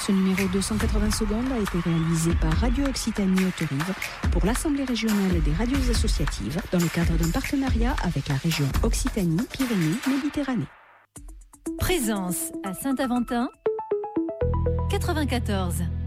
Ce numéro de 180 secondes a été réalisé par Radio Occitanie Haute-Rive pour l'Assemblée régionale des radios associatives dans le cadre d'un partenariat avec la région Occitanie-Pyrénées-Méditerranée. Présence à Saint-Aventin 94.